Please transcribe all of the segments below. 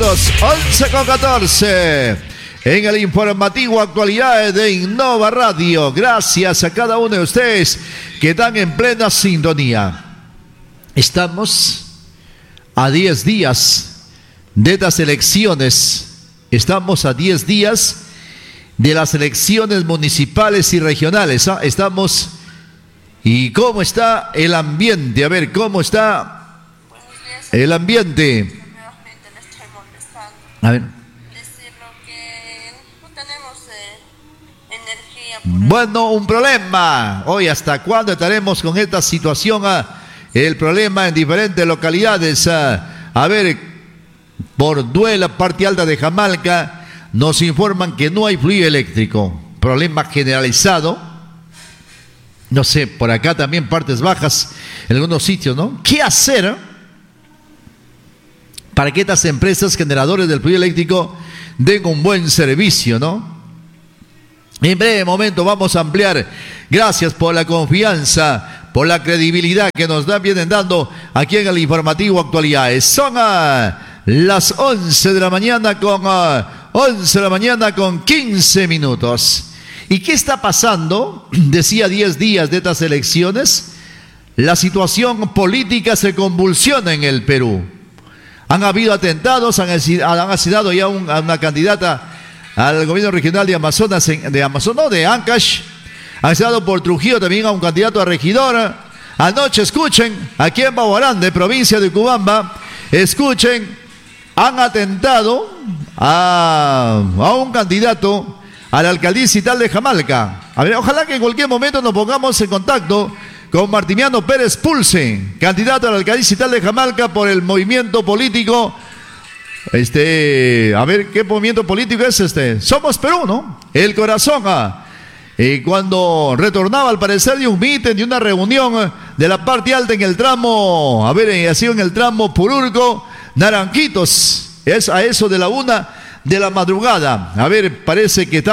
minutos, 11:14. En el informativo Actualidades de Innova Radio. Gracias a cada uno de ustedes que están en plena sintonía. Estamos a 10 días de estas elecciones. Estamos a 10 días de las elecciones municipales y regionales. Estamos. ¿Y cómo está el ambiente? A ver, ¿cómo está el ambiente? A ver. Bueno, un problema. Hoy, ¿hasta cuándo estaremos con esta situación? El problema en diferentes localidades. A ver, por Duela, parte alta de Jamalca, nos informan que no hay fluido eléctrico. Problema generalizado. No sé, por acá también partes bajas en algunos sitios, ¿no? ¿Qué hacer para que estas empresas generadoras del fluido eléctrico den un buen servicio, ¿no? En breve momento vamos a ampliar. Gracias por la confianza, por la credibilidad que nos vienen dando aquí en el informativo Actualidades. Son las 11 de la mañana con 15 minutos. ¿Y qué está pasando? Decía 10 días de estas elecciones. La situación política se convulsiona en el Perú. Han habido atentados, han asesinado ya a una candidata al gobierno regional de Ancash. Han asesinado por Trujillo también a un candidato a regidor. Anoche, escuchen, aquí en Baguarán, provincia de Cubamba, escuchen, han atentado a un candidato a la alcaldía distrital de Jamalca. A ver, ojalá que en cualquier momento nos pongamos en contacto con Martiniano Pérez Pulse, candidato a la alcaldía distrital de Jamalca por el movimiento político. A ver, ¿qué movimiento político es este? Somos Perú, ¿no? El Corazón. Cuando retornaba al parecer de un mitin, de una reunión de la parte alta en el tramo, ha sido en el tramo Pururco, Naranjitos, es a eso de la 1 de la madrugada. A ver, parece que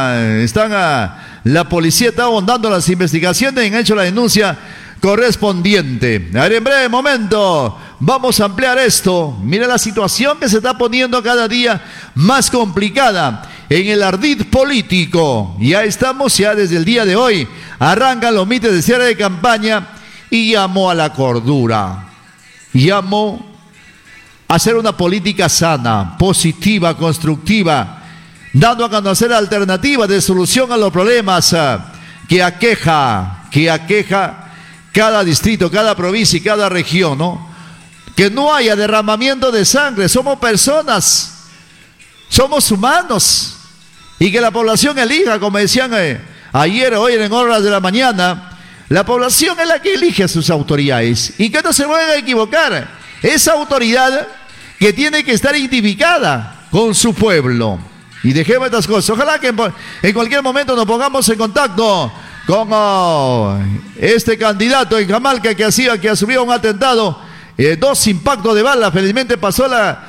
la policía está ahondando las investigaciones y han hecho la denuncia correspondiente. A ver, en breve momento vamos a ampliar esto. Mira la situación que se está poniendo cada día más complicada en el ardid político. Ya estamos, desde el día de hoy arrancan los mítines de cierre de campaña y llamo a la cordura. Llamo a hacer una política sana, positiva, constructiva, dando a conocer alternativas de solución a los problemas que aqueja cada distrito, cada provincia y cada región, ¿no? Que no haya derramamiento de sangre. Somos personas, somos humanos, y que la población elija, como decían ayer, hoy en horas de la mañana, la población es la que elige a sus autoridades, y que no se vayan a equivocar. Esa autoridad que tiene que estar identificada con su pueblo. Y dejemos estas cosas. Ojalá que en cualquier momento nos pongamos en contacto con este candidato en Jamalca que sufrió un atentado, 2 impactos de bala. Felizmente pasó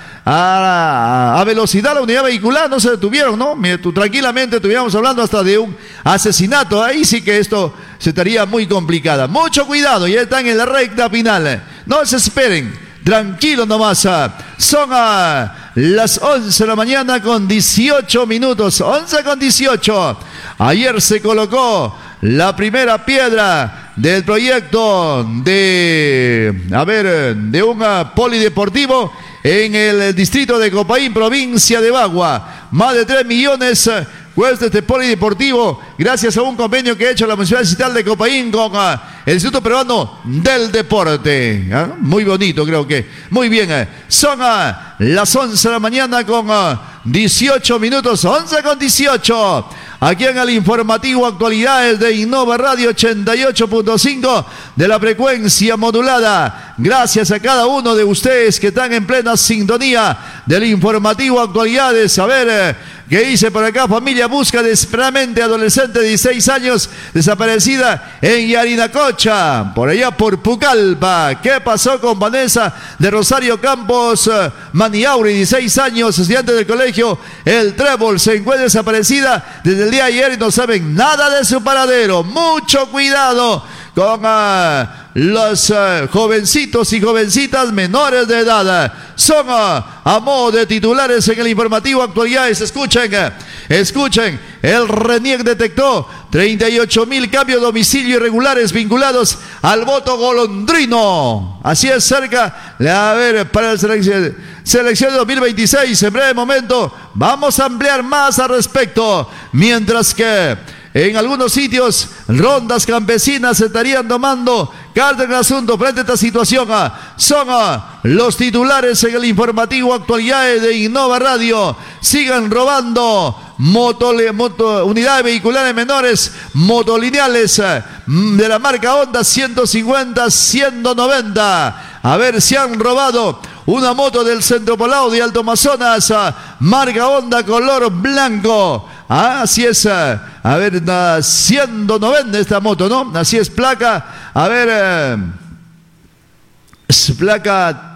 a velocidad la unidad vehicular, no se detuvieron, ¿no? Tranquilamente estuviéramos hablando hasta de un asesinato. Ahí sí que esto se estaría muy complicada. Mucho cuidado, ya están en la recta final. No se esperen, tranquilos nomás. Son las 11 de la mañana con 18 minutos. 11:18. Ayer se colocó la primera piedra del proyecto de un polideportivo en el distrito de Copaín, provincia de Bagua. Más de 3 millones cuesta este polideportivo, gracias a un convenio que ha hecho la Municipalidad Distrital de Copaín con el Instituto Peruano del Deporte. Muy bonito, creo que. Muy bien. Son las 11 de la mañana con 18 minutos. 11:18. Aquí en el informativo Actualidades de Innova Radio 88.5 de la frecuencia modulada. Gracias a cada uno de ustedes que están en plena sintonía del informativo Actualidades. A ver, ¿qué dice por acá? Familia busca desesperadamente adolescente de 16 años desaparecida en Yarinacocha, por allá por Pucallpa. ¿Qué pasó con Vanessa de Rosario Campos Maniauri, 16 años, estudiante del colegio El Trébol? Se encuentra desaparecida desde el día de ayer y no saben nada de su paradero. Mucho cuidado con los jovencitos y jovencitas menores de edad. Son a modo de titulares en el informativo Actualidades. Escuchen, el RENIEC detectó 38.000 cambios de domicilio irregulares vinculados al voto golondrino. Así es, cerca, a ver, para la selección de 2026, en breve momento, vamos a ampliar más al respecto, mientras que en algunos sitios, rondas campesinas se estarían tomando cartas en el asunto. Frente a esta situación, son los titulares en el informativo Actualidades de Innova Radio. Sigan robando unidades vehiculares menores, motolineales de la marca Honda 150, 190. A ver, si han robado una moto del Centro Poblado de Alto Amazonas, marca Honda color blanco. Así es, a ver, 190 esta moto, ¿no? Así es, placa, a ver, placa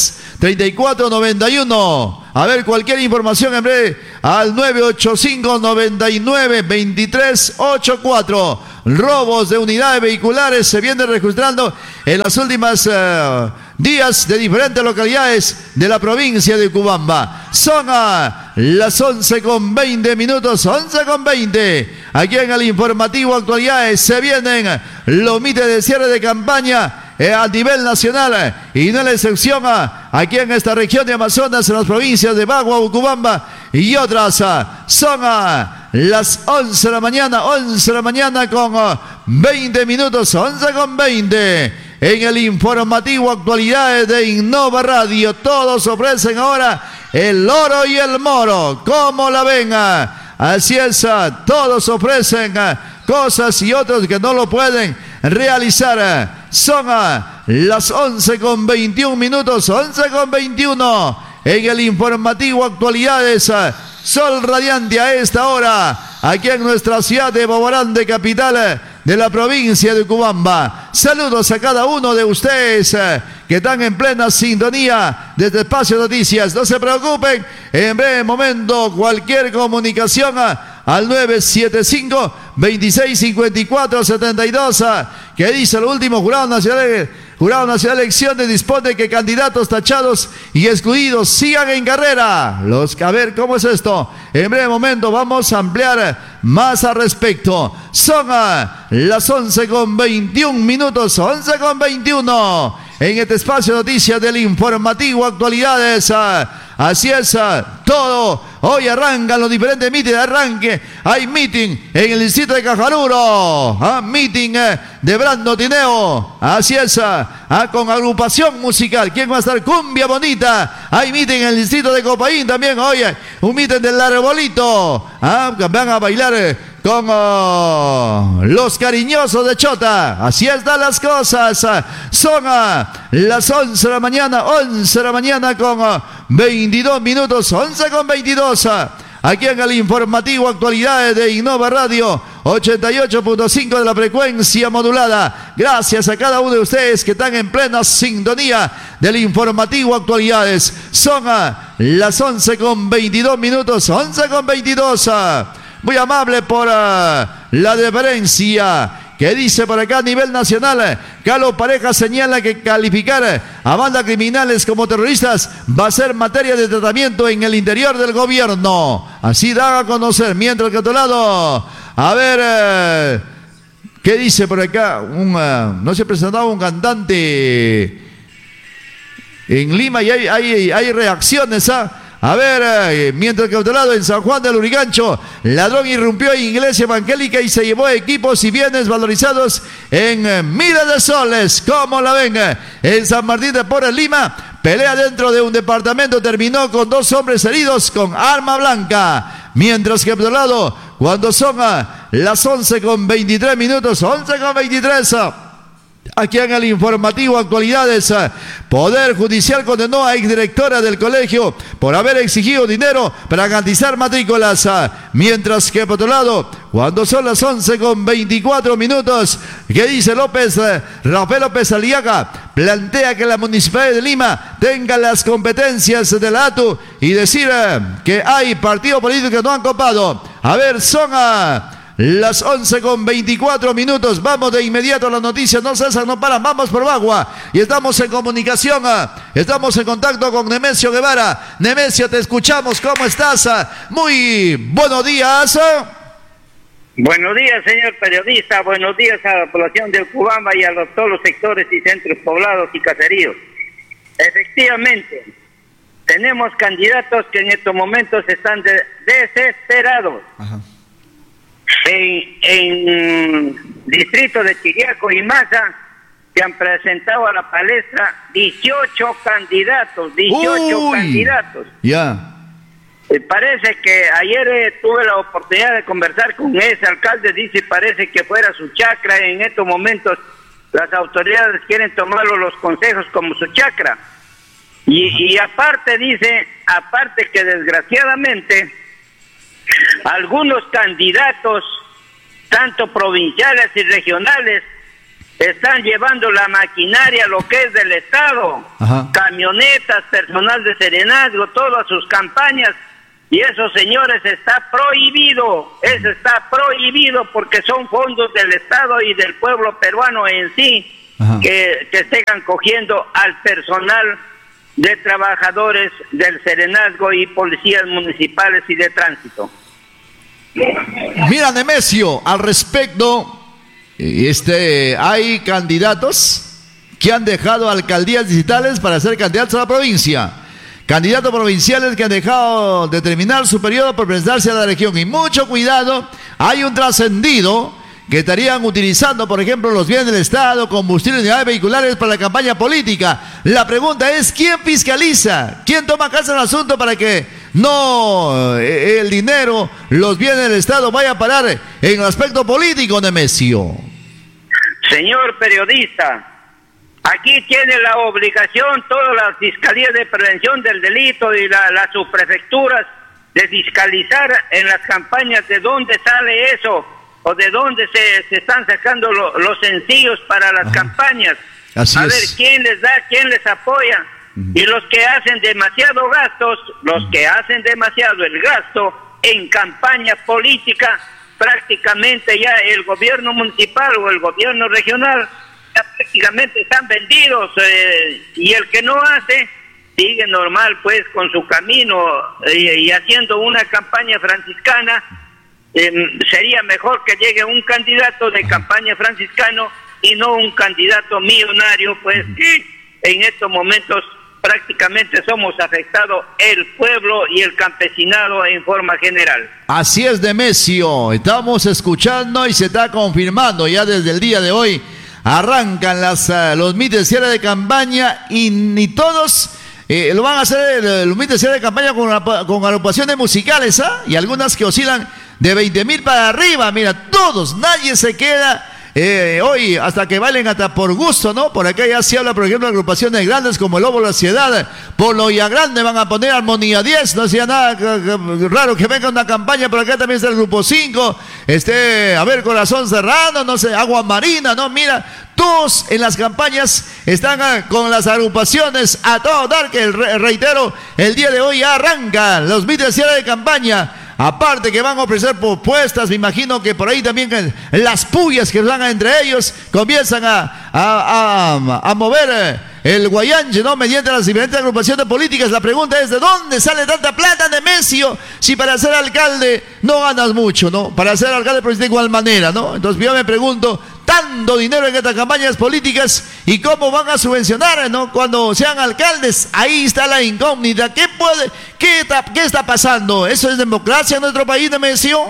33491. A ver, cualquier información en breve al 985-99-2384. Robos de unidades vehiculares se vienen registrando en las últimas días de diferentes localidades de la provincia de Cubamba. Son las 11:20 minutos, 11:20. Aquí en el informativo Actualidades se vienen los mítines de cierre de campaña a nivel nacional, y no es la excepción aquí en esta región de Amazonas, en las provincias de Bagua, Ucubamba y otras. Son las 11 de la mañana, 11 de la mañana con 20 minutos, 11:20. En el informativo Actualidades de Innova Radio, todos ofrecen ahora el oro y el moro. ¿Cómo la ven? Así es, todos ofrecen cosas y otros que no lo pueden realizar. Son las 11:21 minutos, 11:21. En el informativo Actualidades, sol radiante a esta hora, aquí en nuestra ciudad de Boborán, de capital de la provincia de Cubamba. Saludos a cada uno de ustedes que están en plena sintonía desde Espacio Noticias. No se preocupen, en breve momento cualquier comunicación al 975-2654-72. que dice el último Jurado Nacional de Elecciones dispone que candidatos tachados y excluidos sigan en carrera. A ver, ¿cómo es esto? En breve momento vamos a ampliar más al respecto. Son las 11:21 minutos, 11:21. En este espacio de noticias del informativo Actualidades. Así es, todo. Hoy arrancan los diferentes mítines de arranque. Hay meeting en el distrito de Cajaruro. Meeting de Brando Tineo. Así es, con agrupación musical. ¿Quién va a estar? Cumbia Bonita. Hay meeting en el distrito de Copaín también. Hoy un meeting del Arbolito. Van a bailar con los cariñosos de Chota. Así están las cosas. Son las 11 de la mañana, 11 de la mañana con 22 minutos, 11:22. Aquí en el informativo Actualidades de Innova Radio, 88.5 de la frecuencia modulada. Gracias a cada uno de ustedes que están en plena sintonía del informativo Actualidades. Son las 11:22 minutos, 11:22. Muy amable por la deferencia. Que dice por acá a nivel nacional, Carlos Pareja señala que calificar a bandas criminales como terroristas va a ser materia de tratamiento en el interior del gobierno. Así da a conocer. Mientras que a otro lado, a ver, ¿qué dice por acá? No se presentaba un cantante en Lima y hay reacciones, A ver, mientras que a otro lado en San Juan del Lurigancho, ladrón irrumpió en iglesia evangélica y se llevó equipos y bienes valorizados en miles de soles. ¿Cómo la ven? En San Martín de Porres, Lima, pelea dentro de un departamento terminó con 2 hombres heridos con arma blanca. Mientras que a otro lado, cuando son las 11:23 minutos, 11:23. Aquí en el informativo Actualidades, Poder Judicial condenó a exdirectora del colegio por haber exigido dinero para garantizar matrículas. Mientras que por otro lado, cuando son las 11:24 minutos, ¿qué dice Rafael López Aliaga? Plantea que la Municipalidad de Lima tenga las competencias de la ATU y decir que hay partidos políticos que no han copado. A ver, son las 11:24. Vamos de inmediato a las noticias. No cesan, no paran. Vamos por Bagua. Y estamos en comunicación. Estamos en contacto con Nemesio Guevara. Nemesio, te escuchamos. ¿Cómo estás? Muy buenos días. Buenos días, señor periodista. Buenos días a la población de Cubamba y a todos los sectores y centros poblados y caseríos. Efectivamente, tenemos candidatos que en estos momentos están desesperados. Ajá. En distrito de Chiriaco y Maza se han presentado a la palestra 18 candidatos. 18 candidatos. Ya. Parece que ayer tuve la oportunidad de conversar con ese alcalde. Dice, parece que fuera su chacra. En estos momentos las autoridades quieren tomarlo los consejos como su chacra. Y aparte dice, aparte que desgraciadamente algunos candidatos, tanto provinciales y regionales, están llevando la maquinaria, lo que es del Estado, camionetas, personal de serenazgo, todas sus campañas, y eso, señores, está prohibido. Eso está prohibido porque son fondos del Estado y del pueblo peruano en sí, que estén cogiendo al personal de trabajadores del serenazgo y policías municipales y de tránsito. Mira, Nemesio, al respecto, hay candidatos que han dejado alcaldías distritales para ser candidatos a la provincia. Candidatos provinciales que han dejado de terminar su periodo por presentarse a la región. Y mucho cuidado, hay un trascendido que estarían utilizando, por ejemplo, los bienes del Estado, combustible, unidades vehiculares para la campaña política. La pregunta es, ¿quién fiscaliza? ¿Quién toma carta en el asunto para que no el dinero, los bienes del Estado vaya a parar en el aspecto político, Nemesio? Señor periodista, aquí tiene la obligación toda la Fiscalía de Prevención del Delito y las subprefecturas de fiscalizar en las campañas de dónde sale eso, o de dónde se están sacando los sencillos para las campañas. Así a es. ver quién les da, quién les apoya. Y los que hacen demasiado gastos, los que hacen demasiado el gasto en campaña política, prácticamente ya el gobierno municipal o el gobierno regional ya prácticamente están vendidos, y el que no hace sigue normal pues con su camino y haciendo una campaña franciscana. Sería mejor que llegue un candidato de campaña franciscano y no un candidato millonario, pues en estos momentos prácticamente somos afectados el pueblo y el campesinado en forma general. Así es, Nemesio, estamos escuchando y se está confirmando ya desde el día de hoy. Arrancan los mítines de cierre de campaña y ni todos lo van a hacer los mítines de cierre de campaña con agrupaciones musicales, y algunas que oscilan de 20,000 para arriba. Mira, todos, nadie se queda hoy hasta que bailen hasta por gusto, ¿no? Por acá ya se habla, por ejemplo, de agrupaciones grandes como el Lobo de la Ciudad. Por Loya Grande van a poner Armonía 10, no sea nada raro que venga una campaña. Por acá también está el Grupo 5, a ver, Corazón Serrano, no sé, Agua Marina, ¿no? Mira, todos en las campañas están con las agrupaciones a todo dar, que reitero, el día de hoy arrancan los mítines de cierre de campaña. Aparte que van a ofrecer propuestas, me imagino que por ahí también las pullas que van entre ellos comienzan a mover el guayanche, ¿no? Mediante las diferentes agrupaciones políticas. La pregunta es, ¿de dónde sale tanta plata, Nemesio? Si para ser alcalde no ganas mucho, ¿no? Para ser alcalde pues de igual manera, ¿no? Entonces yo me pregunto, tanto dinero en estas campañas políticas y cómo van a subvencionar, ¿no? Cuando sean alcaldes, ahí está la incógnita. ¿Qué está pasando? ¿Eso es democracia en nuestro país, Nemesio?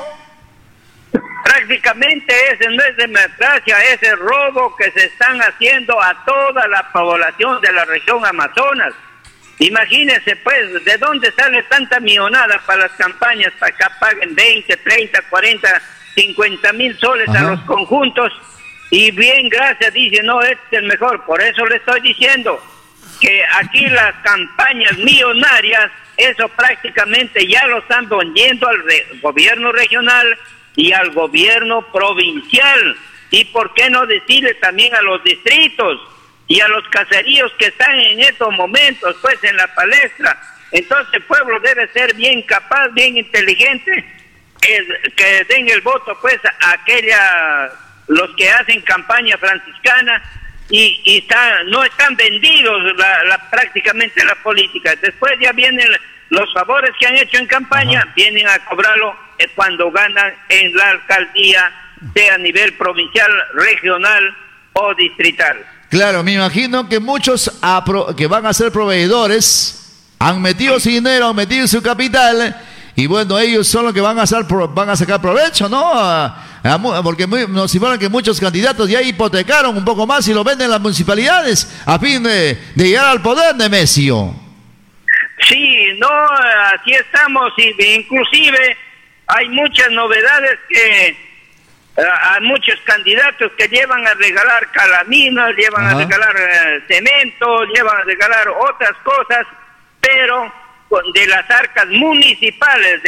Prácticamente ese no es democracia, es el robo que se están haciendo a toda la población de la región Amazonas. Imagínense pues, ¿de dónde sale tanta millonada para las campañas? Para acá paguen 20, 30, 40, 50,000 soles a los conjuntos. Y bien, gracias, dice, no, este es el mejor. Por eso le estoy diciendo que aquí las campañas millonarias, eso prácticamente ya lo están vendiendo al gobierno regional y al gobierno provincial. Y por qué no decirle también a los distritos y a los caseríos que están en estos momentos pues en la palestra. Entonces el pueblo debe ser bien capaz, bien inteligente que den el voto pues a los que hacen campaña franciscana y no están vendidos prácticamente la política. Después ya vienen los favores que han hecho en campaña, vienen a cobrarlo cuando ganan en la alcaldía, sea a nivel provincial, regional o distrital. Claro, me imagino que muchos que van a ser proveedores han metido su dinero, han metido su capital, y bueno, ellos son los que van a sacar provecho, ¿no? Porque nos informan que muchos candidatos ya hipotecaron un poco más y lo venden las municipalidades a fin de llegar al poder, Nemesio. Sí, no, así estamos, y inclusive hay muchas novedades que a muchos candidatos que llevan a regalar calaminas, llevan a regalar cemento, llevan a regalar otras cosas, pero de las arcas municipales,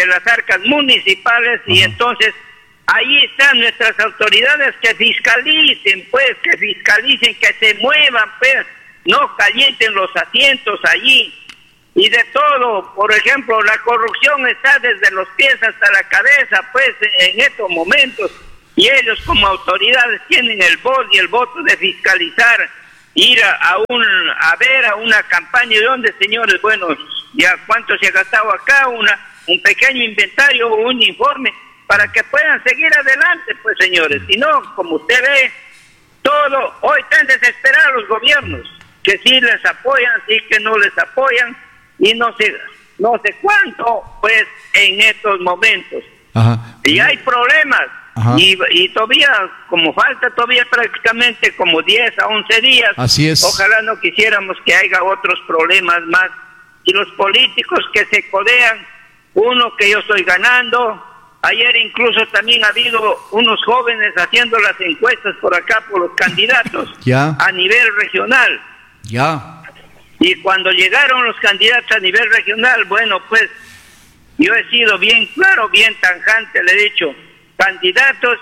y entonces ahí están nuestras autoridades que fiscalicen, que se muevan, pues, no calienten los asientos allí. Y de todo, por ejemplo, la corrupción está desde los pies hasta la cabeza, pues, en estos momentos, y ellos como autoridades tienen el voto de fiscalizar, ir a ver a una campaña de donde, señores, bueno, ya cuánto se ha gastado acá, un pequeño inventario o un informe, para que puedan seguir adelante, pues, señores. Si no, como usted ve, todo, hoy están desesperados los gobiernos, que sí les apoyan, sí que no les apoyan, y no sé cuánto, pues, en estos momentos. Y hay problemas, y todavía, como falta todavía prácticamente como 10 a 11 días, así es. Ojalá no quisiéramos que haya otros problemas más, y los políticos que se codean, uno que yo estoy ganando, ayer incluso también ha habido unos jóvenes haciendo las encuestas por acá por los candidatos a nivel regional. Y cuando llegaron los candidatos a nivel regional, bueno, pues yo he sido bien claro, bien tajante, le he dicho, candidatos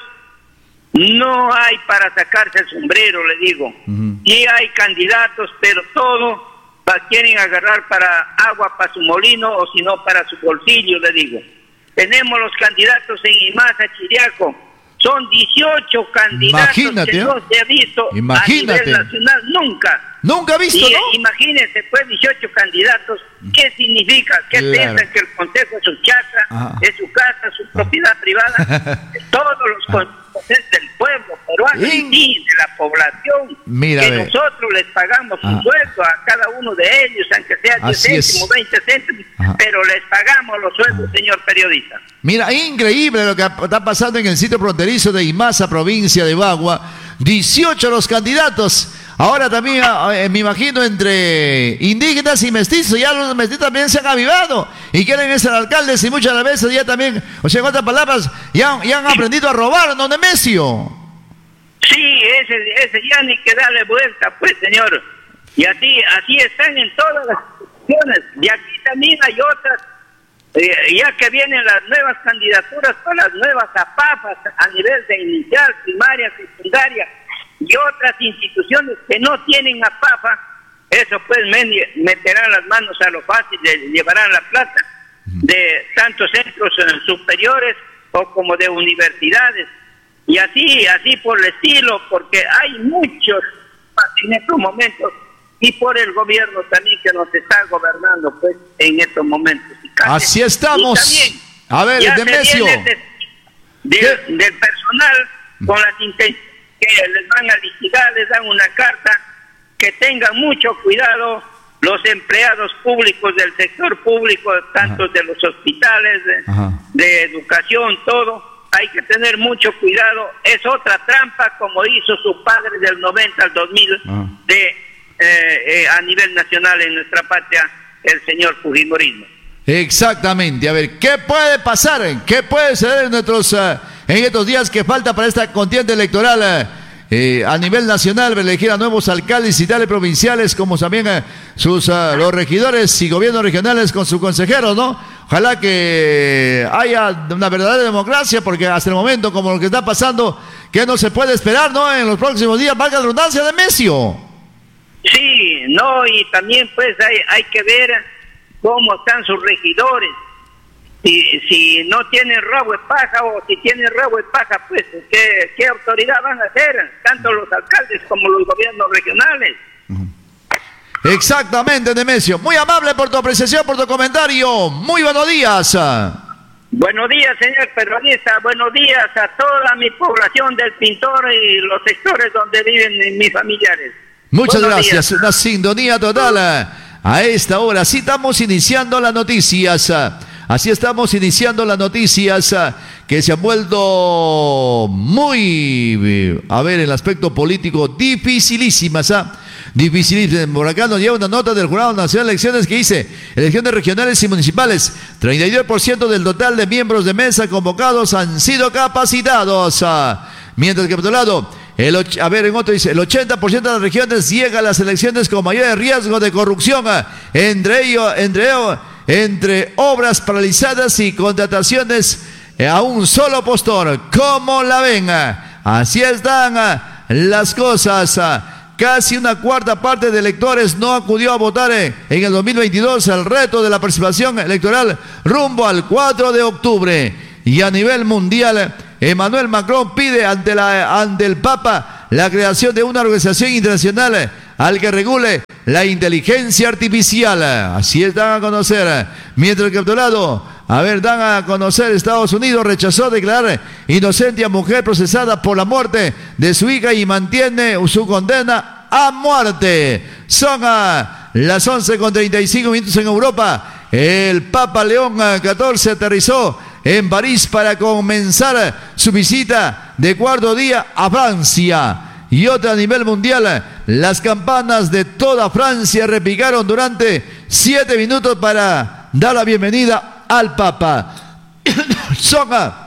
no hay para sacarse el sombrero, le digo. Sí hay candidatos, pero todo quieren agarrar para agua para su molino o si no para su bolsillo, le digo. Tenemos los candidatos en Imasa, Chiriaco, son 18 candidatos. Imagínate, que no se ha visto a nivel nacional nunca ha visto, ¿no? Imagínense, pues, 18 candidatos, ¿qué significa? ¿Qué piensan? Que el consejo es su chacra, es su casa, su propiedad privada. Todos los consejos es del pueblo peruano y de la población. Que nosotros les pagamos un sueldo a cada uno de ellos, aunque sea 10 céntimos, 20 céntimos, pero les pagamos los sueldos, señor periodista. Mira, increíble lo que está pasando en el sitio fronterizo de Imasa, provincia de Bagua. 18 los candidatos. Ahora también, me imagino, entre indígenas y mestizos, ya los mestizos también se han avivado y quieren ser alcaldes, y muchas de las veces ya también, o sea, en otras palabras, ya han aprendido a robar, ¿no, Nemesio? Sí, ese ya ni que darle vuelta, pues, señor. Y así están en todas las instituciones. Y aquí también hay otras, ya que vienen las nuevas candidaturas para las nuevas APAFas a nivel de inicial, primaria, secundaria, y otras instituciones que no tienen APAFA, eso pues meterán las manos a lo fácil, llevarán la plata de tantos centros superiores o como de universidades, y así por el estilo, porque hay muchos en estos momentos, y por el gobierno también que nos está gobernando pues en estos momentos. Así estamos. También, a ver, Nemesio, del personal con las intenciones que les van a liquidar, les dan una carta, que tengan mucho cuidado los empleados públicos del sector público, tanto de los hospitales, de educación, todo, hay que tener mucho cuidado. Es otra trampa como hizo su padre del 90 al 2000 a nivel nacional en nuestra patria, el señor fujimorismo. Exactamente. A ver, ¿qué puede pasar? ¿Qué puede suceder en estos días que falta para esta contienda electoral a nivel nacional, para elegir a nuevos alcaldes y tales provinciales, como también los regidores y gobiernos regionales con sus consejeros, ¿no? Ojalá que haya una verdadera democracia, porque hasta el momento, como lo que está pasando, que no se puede esperar, ¿no? En los próximos días, valga la redundancia, Nemesio. Sí, no, y también pues hay que ver cómo están sus regidores, si no tienen rabo de paja, o si tienen rabo de paja, pues, ¿qué autoridad van a hacer? Tanto los alcaldes como los gobiernos regionales. Exactamente, Nemesio. Muy amable por tu apreciación, por tu comentario. Muy buenos días. Buenos días, señor periodista. Buenos días a toda mi población del Pintor y los sectores donde viven mis familiares. Muchas gracias. Una sintonía total a esta hora. Así estamos iniciando las noticias. Así estamos iniciando las noticias que se han vuelto muy, a ver, en el aspecto político, dificilísimas. Dificilísimas. Por acá nos lleva una nota del Jurado Nacional de Elecciones que dice: elecciones regionales y municipales, 32% del total de miembros de mesa convocados han sido capacitados. Mientras que por otro lado, en otro dice, el 80% de las regiones llega a las elecciones con mayor riesgo de corrupción, entre obras paralizadas y contrataciones a un solo postor. ¿Cómo la ven? Así están las cosas. Casi una cuarta parte de electores no acudió a votar en el 2022 al reto de la participación electoral rumbo al 4 de octubre. Y a nivel mundial, Emmanuel Macron pide ante el Papa la creación de una organización internacional al que regule la inteligencia artificial. Así dan a conocer. Mientras que por otro lado, dan a conocer, Estados Unidos rechazó declarar inocente a mujer procesada por la muerte de su hija y mantiene su condena a muerte. Son las 11:35 en Europa. El Papa León XIV aterrizó en París para comenzar su visita de cuarto día a Francia. Y otra a nivel mundial, las campanas de toda Francia repicaron durante 7 minutos para dar la bienvenida al Papa. Son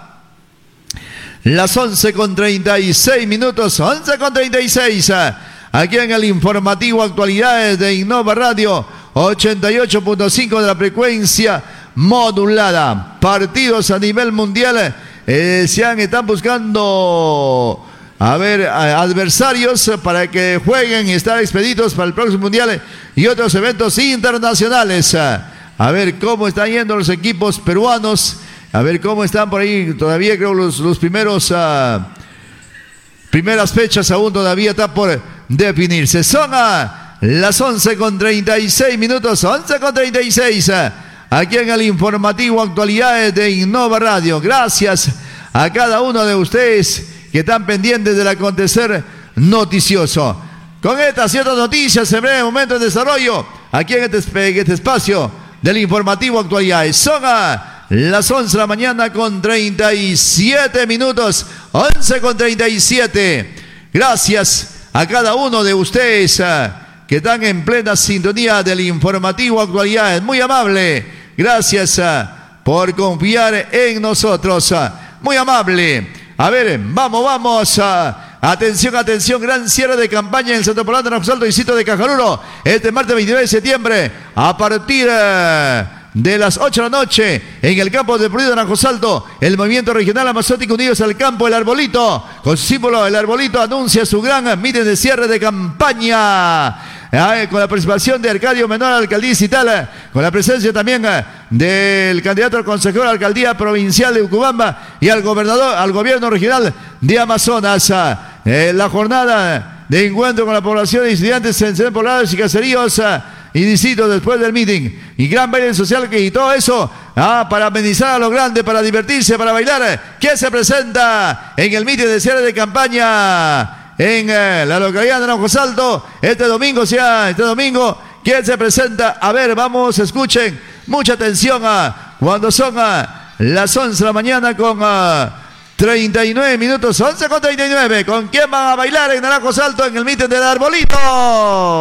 las 11:36, 11:36, aquí en el informativo Actualidades de Innova Radio, 88.5 de la frecuencia modulada. Partidos a nivel mundial, están buscando adversarios para que jueguen y estar expeditos para el próximo mundial y otros eventos internacionales. A ver cómo están yendo los equipos peruanos, a ver cómo están por ahí. Todavía creo los primeras fechas aún todavía están por definirse. Son las 11:36, 11:36, aquí en el informativo Actualidades de Innova Radio. Gracias a cada uno de ustedes que están pendientes del acontecer noticioso. Con estas y otras noticias en breve momento de desarrollo, aquí en este espacio del informativo Actualidades. Son las 11 de la mañana con 37 minutos, 11:37. Gracias a cada uno de ustedes que están en plena sintonía del informativo Actualidades. Muy amable, gracias por confiar en nosotros. Muy amable. A ver, vamos. Atención, gran cierre de campaña en el Centro Poblado de Nacosalto, distrito de Cajaruro, este martes 29 de septiembre, a partir de las 8 de la noche, en el campo deportivo de Nacosalto, el Movimiento Regional Amazónico Unidos al Campo, el Arbolito, con su símbolo, el Arbolito, anuncia su gran mitin de cierre de campaña. Con la participación de Arcadio Menor, alcaldía distrital, con la presencia también del candidato al consejero de la alcaldía provincial de Ucubamba y al gobierno regional de Amazonas. La jornada de encuentro con la población de estudiantes en centros poblados y caseríos y distritos después del meeting, y gran baile social y todo eso para amenizar a lo grande, para divertirse, para bailar, que se presenta en el meeting de cierre de campaña en la localidad de Nacosalto este domingo, ¿quién se presenta? A ver, vamos, escuchen, mucha atención cuando son las 11 de la mañana con 39 minutos, 11:39, ¿con quién van a bailar en Nacosalto en el meeting del Arbolito?